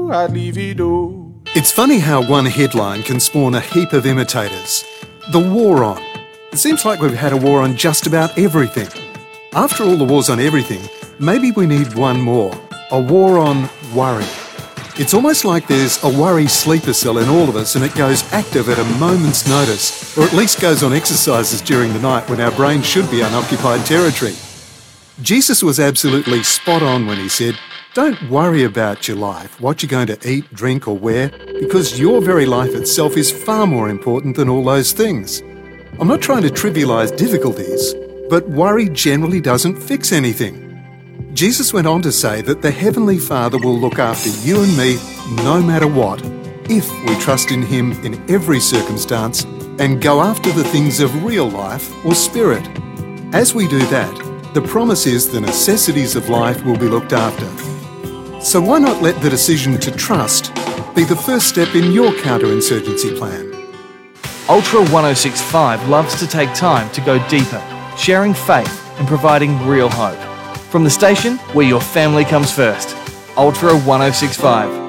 It's funny how one headline can spawn a heap of imitators. The war on. It seems like we've had a war on just about everything. After all the wars on everything, maybe we need one more. A war on worry. It's almost like there's a worry sleeper cell in all of us and it goes active at a moment's notice, or at least goes on exercises during the night when our brain should be unoccupied territory. Jesus was absolutely spot on when he said, don't worry about your life, what you're going to eat, drink or wear, because your very life itself is far more important than all those things. I'm not trying to trivialise difficulties, but worry generally doesn't fix anything. Jesus went on to say that the Heavenly Father will look after you and me no matter what, if we trust in Him in every circumstance and go after the things of real life or spirit. As we do that, the promise is the necessities of life will be looked after. So why not let the decision to trust be the first step in your counterinsurgency plan? Ultra 1065 loves to take time to go deeper, sharing faith and providing real hope. From the station where your family comes first, Ultra 1065.